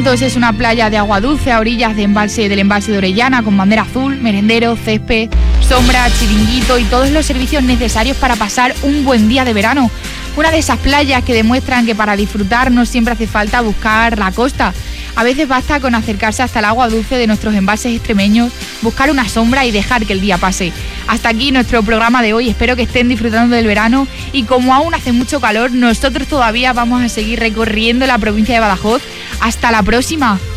Es una playa de agua dulce a orillas del embalse de Orellana, con bandera azul, merendero, césped, sombra, chiringuito y todos los servicios necesarios para pasar un buen día de verano. Una de esas playas que demuestran que para disfrutar no siempre hace falta buscar la costa. A veces basta con acercarse hasta el agua dulce de nuestros embalses extremeños, buscar una sombra y dejar que el día pase. Hasta aquí nuestro programa de hoy, espero que estén disfrutando del verano y como aún hace mucho calor, nosotros todavía vamos a seguir recorriendo la provincia de Badajoz. ¡Hasta la próxima!